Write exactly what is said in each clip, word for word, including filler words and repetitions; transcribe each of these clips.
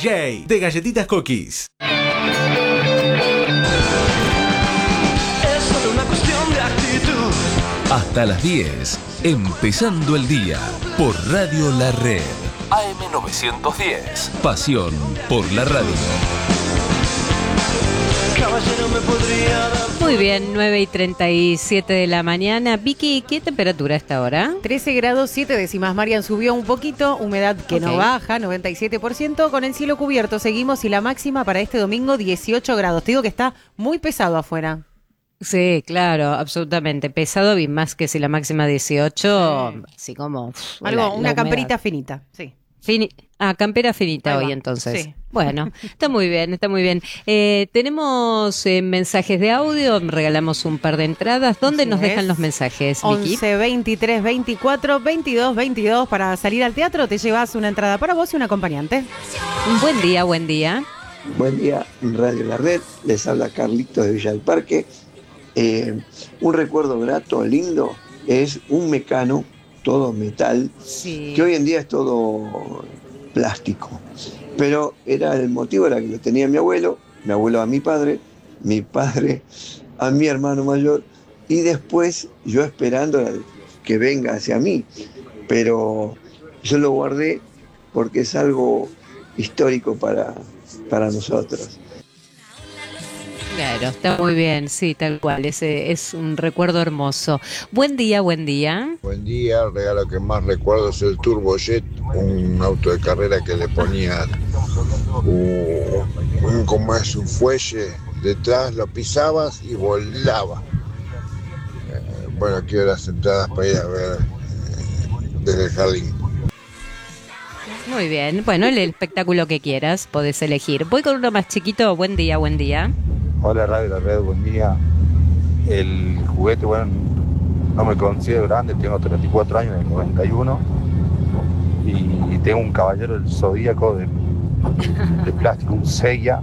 J de Galletitas Cookies. Es solo una cuestión de actitud. Hasta las diez, empezando el día por Radio La Red. A M novecientos diez. Pasión por la radio. Caballero me podría dar. Muy bien, nueve y treinta y siete de la mañana. Vicky, ¿qué temperatura está ahora? trece grados siete décimas. Marian, subió un poquito, humedad que Ok. no baja, noventa y siete por ciento. Con el cielo cubierto seguimos y la máxima para este domingo dieciocho grados. Te digo que está muy pesado afuera. Sí, claro, absolutamente. Pesado y más que si la máxima dieciocho, Sí. así como... uf, Algo, la- la una humedad. camperita finita, sí. Fini- ah, campera finita Ahí hoy va, entonces. sí. Bueno, está muy bien, está muy bien. Eh, tenemos eh, mensajes de audio, regalamos un par de entradas. ¿Dónde Así nos es. dejan los mensajes, Vicky? once, veintitrés, veinticuatro, veintidós, veintidós. Para salir al teatro te llevas una entrada para vos y un acompañante. Un buen día, buen día. Buen día, Radio La Red, les habla Carlitos de Villa del Parque. Eh, un recuerdo grato, lindo, es un Mecano, todo metal, Sí. que hoy en día es todo plástico. Pero era el motivo era que lo tenía mi abuelo, mi abuelo a mi padre, mi padre a mi hermano mayor, y después yo esperando que venga hacia mí. Pero yo lo guardé porque es algo histórico para, para nosotros. Claro, está muy bien, sí, tal cual. Ese es un recuerdo hermoso. Buen día, buen día. Buen día, el regalo que más recuerdo es el Turbojet, un auto de carrera que le ponía un, un, como es un fuelle detrás, lo pisabas y volaba. Eh, bueno, quiero las entradas para ir a ver eh, desde el jardín. Muy bien. Bueno, el espectáculo que quieras, podés elegir. Voy con uno más chiquito. Buen día, buen día. Hola Radio La Red, buen día. El juguete, bueno, no me considero grande, tengo treinta y cuatro años, del noventa y uno, y tengo un caballero del Zodíaco de, de plástico, un Seiya,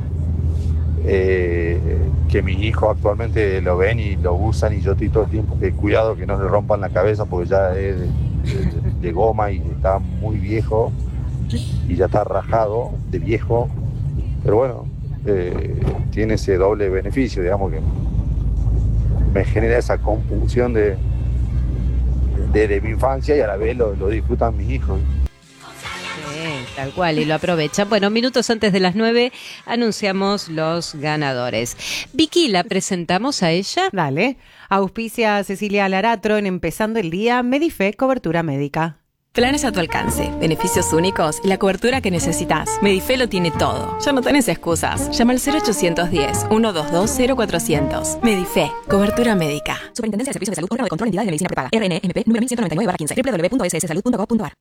eh, que mis hijos actualmente lo ven y lo usan, y yo estoy todo el tiempo que cuidado que no le rompan la cabeza porque ya es de, de- de goma y está muy viejo y ya está rajado de viejo, pero bueno, eh, tiene ese doble beneficio, digamos, que me genera esa compunción de, de, de mi infancia, y a la vez lo, lo disfrutan mis hijos. Sí, tal cual, y lo aprovechan. Bueno, minutos antes de las nueve anunciamos los ganadores. Vicky, ¿la presentamos a ella? Dale. Auspicia Cecilia Laratro en Empezando el Día, Medife, cobertura médica. Planes a tu alcance, beneficios únicos y la cobertura que necesitas. Medife lo tiene todo. Ya no tenés excusas. Llama al cero ochocientos diez, ciento veintidós, cero cuatrocientos. Medife, cobertura médica. Superintendencia de Servicios de Salud, órgano de control de entidades de medicina prepaga. R N M P número mil ciento noventa y nueve barra quince. doble u doble u doble u punto s s salud punto gov punto a r.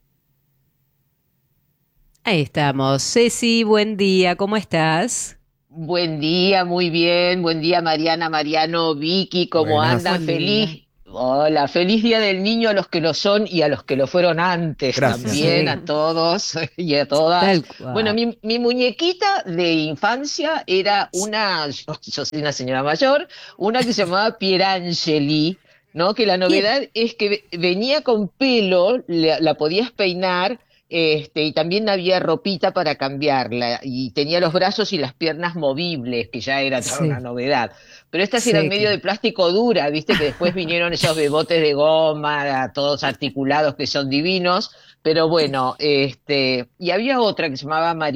Ahí estamos. Ceci, buen día, ¿cómo estás? Buen día, muy bien. Buen día, Mariana, Mariano, Vicky, ¿cómo Buenas. andan? Buen día. Feliz. Hola, feliz Día del Niño a los que lo son y a los que lo fueron antes. Gracias. También, Sí. a todos y a todas. Tal cual. Bueno, mi, mi muñequita de infancia era una, yo, yo soy una señora mayor, una que se llamaba Pierangeli, ¿no? Que la novedad es que ve- venía con pelo, la, la podías peinar, este, y también había ropita para cambiarla, y tenía los brazos y las piernas movibles, que ya era toda Sí. una novedad. Pero estas Sí, eran medio claro. de plástico dura, viste, que después vinieron esos bebotes de goma, todos articulados, que son divinos. Pero bueno, este, y había otra que se llamaba María.